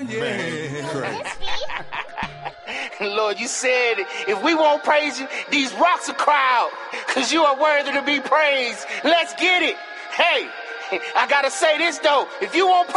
Man, Lord, you said if we won't praise you, these rocks will cry out, because you are worthy to be praised. Let's get it. Hey, I got to say this, though. If you won't praise